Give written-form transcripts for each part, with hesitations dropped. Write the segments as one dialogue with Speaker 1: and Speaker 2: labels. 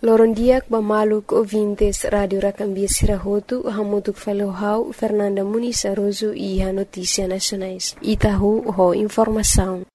Speaker 1: Lorondiak bamaluk ouvintes Radio Rakambia Sirahotu, hamutuk falohau Fernanda Muniz Aroso e a Notícia Nacionais. Itahu ho informação.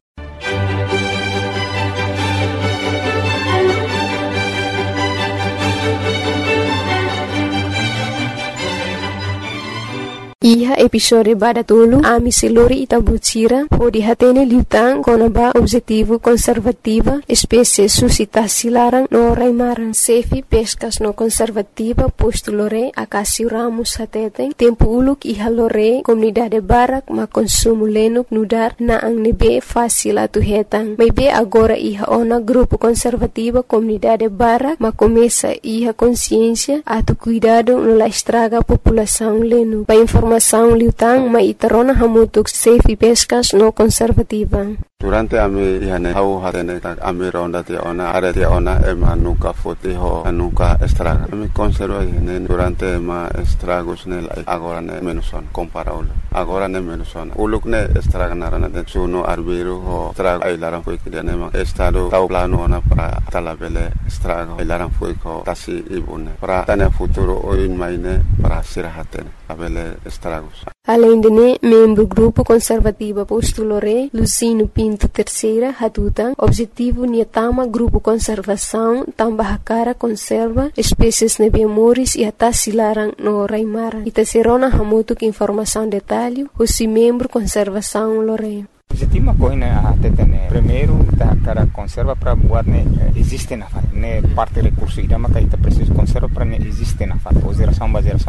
Speaker 1: Iha episode badatulu ami selori Itabutira ho dihatene liutang konaba objetivo conservativa espécie suscitasi larang no raimaran sefi pescas no conservativa posto lore akasi ramus hateten tempo uluk iha lore comunidade barak ma consumo lenuk nudar na ang nebe fácil atu hetang maybe agora iha ona grupo conservativa comunidade barak ma começa iha consciência atu cuidado no la estraga população lenu pa informação liutang maitarona hamutuk safe pescas no conservativa.
Speaker 2: Durante ami ihane hau hatene ami ronda te ona are te ona ema nuka fote ho nuka estraga ami conserva ihane durante ema estragos ne agora ne menuson comparable agora ne menuson uluk ne estraga narana de suno arbero ho estraga ai laran foi que ne ma estado tau plano ona para talabele estraga ai laran foi ko tasi ibune para tane futuro oin maine para sirahatene abele estragos.
Speaker 1: Além de membro grupo conservativa postulore Lucino Pinto terceira hatutan objetivo niatama grupo conservação tambah cara conserva espécies nebemoris e atasilarang no raimara itaserona hamutuk informação detalhe o membro conservação lore.
Speaker 3: Objetivo coina atetene primeiro da cara conserva para buat ne existe na fat ne parte recurso ida maka ita preciso conserva para ne existe na fat o geração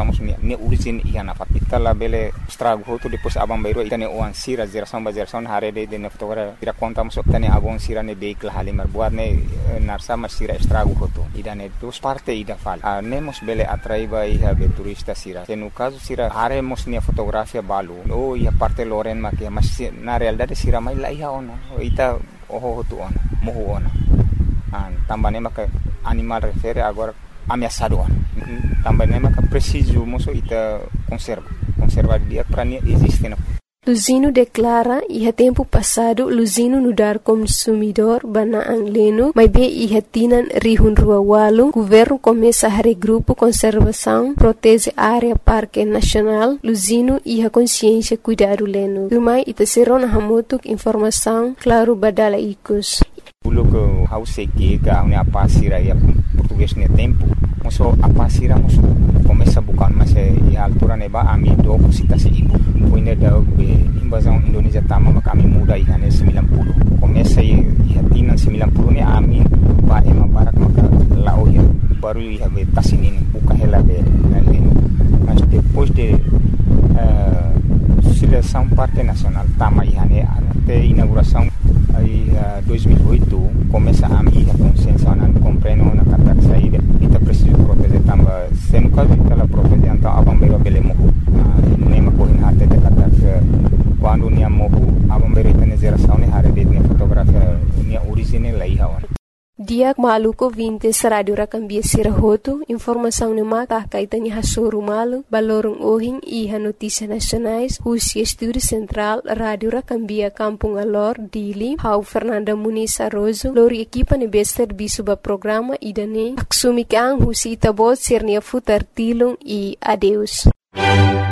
Speaker 3: ne origin ia na fat ita labele estrago hoto depois abang bairo ita ne oan sira geração hare de ne fotogra ira conta masuk tane abon sira ne beik la halimar buat ne narsa masira estrago hoto ida ne dos parte ida fal nemos bele atraiba ia be turista sira no caso sira hare mos ne fotografia balu o ia parte loren makia mas na realidade sira mai la iha ona ita oho tu ona mohu ona tambane maka animal refere agora ameaçado ona tambane maka preciso moso ita conserva dia para nie existe na
Speaker 1: Luzino declara iha tempo passado Luzino nudar consumidor banaang leno mas be iha tinan rihun rua walu governo começa a regrupo conservação protege área parque nacional Luzino iha consciência cuidado leno lumai ita serona hamutuk informação claro badala ikus
Speaker 3: Uluk hause que ga une apasira ia português ne tempo moso apasira moso começa bukan mas e altura neba ami do citasi ibu puine da invasão Indonesia tama maka ami muda ihane 90 começa e hatinan 90 ne ami ba ema barak maka lao ia baru ia be tasinin buka hela be naleno mas depois de seleção parte nacional tama ihane até inauguração aí 2008 começa a minha consciência na compreendo na kata saída ita preciso proteger tamba sendo caso ela proteger então abambeiro belemo nema correndo até de kata quando nia mohu abambeiro ita geração ne hare de fotografia nia original lá ia
Speaker 1: Diak maluko vintes Radio Rakambia Sirahotu, informação ne mata kaitan iha soru malu, balorong ohing iha notícia nacionais, Husi Estúdio Central, Radio Rakambia Kampung Alor, Dili, hau Fernanda Muniz Aroso, lori equipa ne bester bisuba programa idane, aksumikang Husi Itabot Sernia Futar Tilung e adeus.